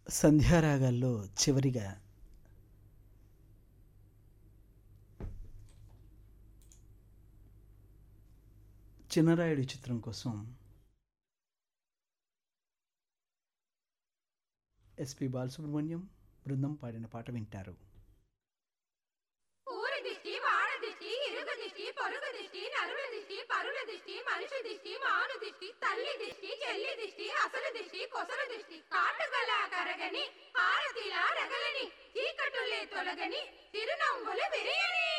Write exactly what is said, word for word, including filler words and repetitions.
సంధ్యారాగాల్లో చివరిగా చిన్నరాయుడు చిత్రం కోసం ఎస్పి బాలసుబ్రహ్మణ్యం బృందం పాడిన పాట వింటారు. ఊరి దిష్టి, వాడ దిష్టి, ఇరుగు దిష్టి, పొరుగు దిష్టి, నరుల దిష్టి, పరుల దిష్టి, మనిషి దిష్టి, మాను దిష్టి, తల్లి దిష్టి, చెల్లి దిష్టి, అసలు దిష్టి, కొసలు దిష్టి, కాటుకలా కరగని హారతిలా రగలని చీకటులే తొలగని తిరునవ్వులు విరియని.